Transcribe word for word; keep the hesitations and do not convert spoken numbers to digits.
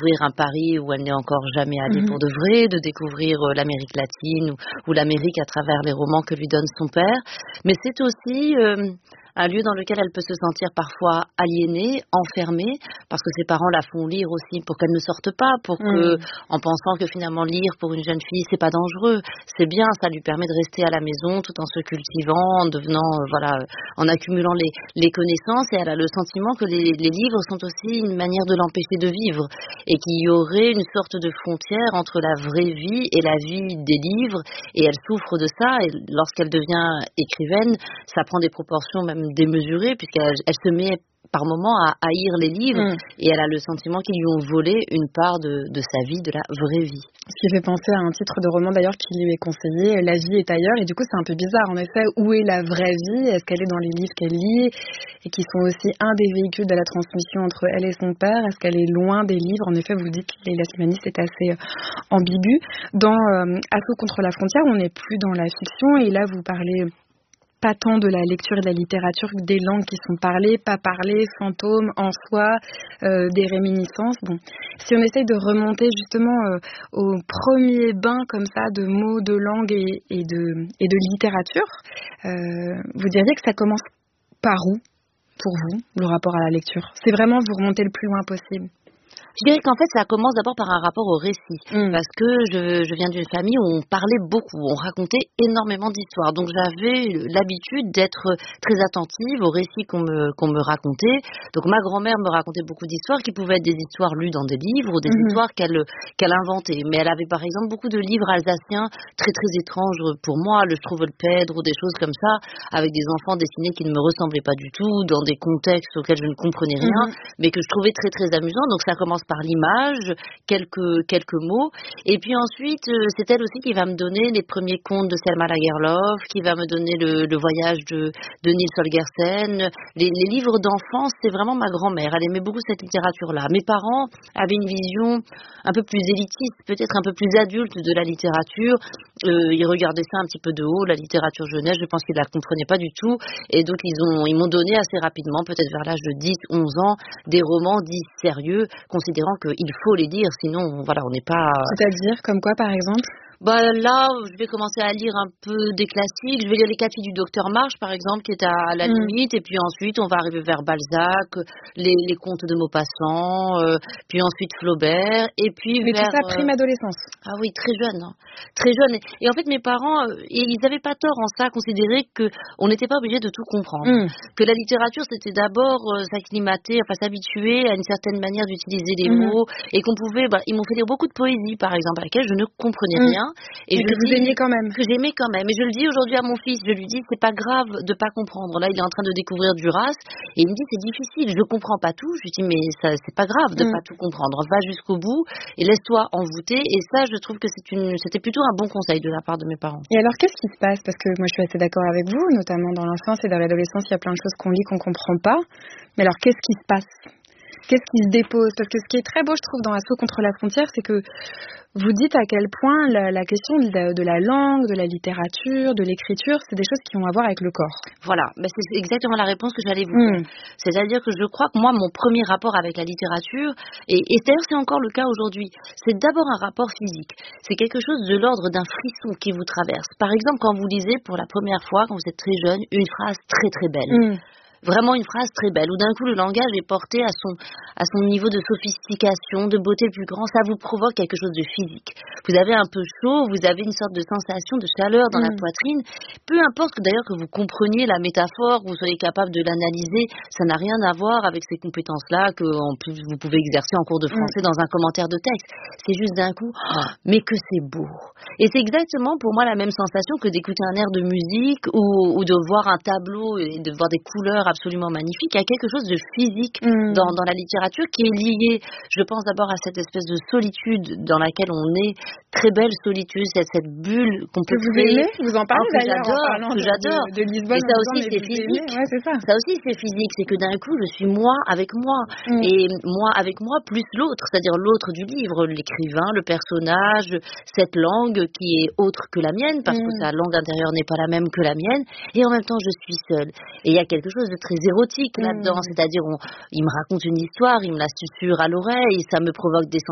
découvrir un Paris où elle n'est encore jamais allée Mmh. pour de vrai, de découvrir euh, l'Amérique latine ou, ou l'Amérique à travers les romans que lui donne son père. Mais c'est aussi euh, un lieu dans lequel elle peut se sentir parfois aliénée, enfermée, parce que ses parents la font lire aussi pour qu'elle ne sorte pas, pour que, Mmh. en pensant que finalement lire pour une jeune fille c'est pas dangereux, c'est bien, ça lui permet de rester à la maison tout en se cultivant, en devenant, euh, voilà, euh, en accumulant les, les connaissances, et elle a le sentiment que les, les livres sont aussi une manière de l'empêcher de vivre, et qu'il y aurait une sorte de frontière entre la vraie vie et la vie des livres, et elle souffre de ça, et lorsqu'elle devient écrivaine, ça prend des proportions même démesurées, puisqu'elle elle se met par moments à haïr les livres, Mmh. et elle a le sentiment qu'ils lui ont volé une part de, de sa vie, de la vraie vie. Ce qui fait penser à un titre de roman d'ailleurs qui lui est conseillé, La vie est ailleurs, et du coup c'est un peu bizarre en effet, où est la vraie vie? Est-ce qu'elle est dans les livres qu'elle lit et qui sont aussi un des véhicules de la transmission entre elle et son père? Est-ce qu'elle est loin des livres? En effet, vous dites que Leila Slimani c'est assez euh, ambigu. Dans euh, Assaut contre la frontière, on n'est plus dans la fiction, et là vous parlez pas tant de la lecture et de la littérature que des langues qui sont parlées, pas parlées, fantômes en soi, euh, des réminiscences. Bon, si on essaye de remonter justement euh, au premier bain comme ça de mots, de langue et, et, de, et de littérature, euh, vous diriez que ça commence par où pour vous, le rapport à la lecture? C'est vraiment vous remonter le plus loin possible? Je dirais qu'en fait, ça commence d'abord par un rapport au récit, Mmh. parce que je, je viens d'une famille où on parlait beaucoup, on racontait énormément d'histoires. Donc j'avais l'habitude d'être très attentive aux récits qu'on me, qu'on me racontait. Donc ma grand-mère me racontait beaucoup d'histoires qui pouvaient être des histoires lues dans des livres ou des Mmh. histoires qu'elle, qu'elle inventait. Mais elle avait par exemple beaucoup de livres alsaciens très très étranges pour moi, le Struwwelpeter ou des choses comme ça, avec des enfants dessinés qui ne me ressemblaient pas du tout, dans des contextes auxquels je ne comprenais rien, Mmh. mais que je trouvais très très amusants. Donc ça commence par l'image, quelques quelques mots, et puis ensuite euh, c'est elle aussi qui va me donner les premiers contes de Selma Lagerlöf, qui va me donner le, le voyage de, de Nils Holgersson. Les, les livres d'enfance, c'est vraiment ma grand-mère, elle aimait beaucoup cette littérature-là. Mes parents avaient une vision un peu plus élitiste, peut-être un peu plus adulte de la littérature. Euh, ils regardaient ça un petit peu de haut, la littérature jeunesse, je pense qu'ils la comprenaient pas du tout, et donc ils ont ils m'ont donné assez rapidement, peut-être vers l'âge de dix onze ans, des romans dits sérieux, considérant qu'il faut les lire, sinon voilà, on n'est pas... C'est-à-dire, comme quoi par exemple? Bah là, je vais commencer à lire un peu des classiques. Je vais lire Les Quatre filles du docteur March, par exemple, qui est à la Mmh. limite. Et puis ensuite, on va arriver vers Balzac, les, les contes de Maupassant, euh, puis ensuite Flaubert, et puis Mais vers... tout ça euh, prime adolescence. Ah oui, très jeune, hein. Très jeune. Et, et en fait, mes parents, euh, ils n'avaient pas tort en ça, à considérer que on n'était pas obligé de tout comprendre. Mmh. Que la littérature, c'était d'abord euh, s'acclimater, enfin s'habituer à une certaine manière d'utiliser les Mmh. mots, et qu'on pouvait... Bah, ils m'ont fait lire beaucoup de poésie, par exemple, à laquelle je ne comprenais Mmh. rien. Et Mais je que vous dis aimiez quand même. que j'aimais quand même. Et je le dis aujourd'hui à mon fils, je lui dis c'est pas grave de pas comprendre. Là, il est en train de découvrir Duras, et il me dit c'est difficile, je comprends pas tout. Je lui dis mais ça c'est pas grave de Mmh. pas tout comprendre. Va jusqu'au bout et laisse-toi envoûter. Et ça, je trouve que c'est une, c'était plutôt un bon conseil de la part de mes parents. Et alors, qu'est-ce qui se passe? Parce que moi, je suis assez d'accord avec vous, notamment dans l'enfance et dans l'adolescence, il y a plein de choses qu'on lit qu'on comprend pas. Mais alors, qu'est-ce qui se passe? Qu'est-ce qui se dépose? Parce que ce qui est très beau, je trouve, dans Assaut contre la frontière, c'est que vous dites à quel point la, la question de la, de la langue, de la littérature, de l'écriture, c'est des choses qui ont à voir avec le corps. Voilà, ben c'est exactement la réponse que j'allais vous faire. Mmh. C'est-à-dire que je crois que moi, mon premier rapport avec la littérature, et, et d'ailleurs c'est encore le cas aujourd'hui, c'est d'abord un rapport physique. C'est quelque chose de l'ordre d'un frisson qui vous traverse. Par exemple, quand vous lisez pour la première fois, quand vous êtes très jeune, une phrase très très belle. Mmh. Vraiment une phrase très belle, où d'un coup le langage est porté à son, à son niveau de sophistication, de beauté plus grand, ça vous provoque quelque chose de physique. Vous avez un peu chaud, vous avez une sorte de sensation de chaleur dans Mmh. la poitrine, peu importe d'ailleurs que vous compreniez la métaphore, que vous soyez capable de l'analyser, ça n'a rien à voir avec ces compétences-là que en plus vous pouvez exercer en cours de français Mmh. dans un commentaire de texte. C'est juste d'un coup, oh, mais que c'est beau. Et c'est exactement pour moi la même sensation que d'écouter un air de musique ou, ou de voir un tableau et de voir des couleurs absolument magnifique. Il y a quelque chose de physique mmh. dans, dans la littérature qui est lié, je pense d'abord à cette espèce de solitude dans laquelle on est, très belle solitude, cette, cette bulle qu'on peut Que vous créer. aimez? Vous en parlez Oh, que d'ailleurs en j'adore, parlant que de, j'adore. de, de Lisbonne. Et ça en aussi disant, mais c'est vous physique. aimez? Ouais, c'est ça. Ça aussi c'est physique, c'est que d'un coup je suis moi avec moi. Mmh. Et moi avec moi plus l'autre, c'est-à-dire l'autre du livre, l'écrivain, le personnage, cette langue qui est autre que la mienne, parce mmh. que sa langue intérieure n'est pas la même que la mienne, et en même temps je suis seule. Et il y a quelque chose de très érotique là-dedans, mmh. c'est-à-dire on, il me raconte une histoire, il me la susurre à l'oreille, ça me provoque des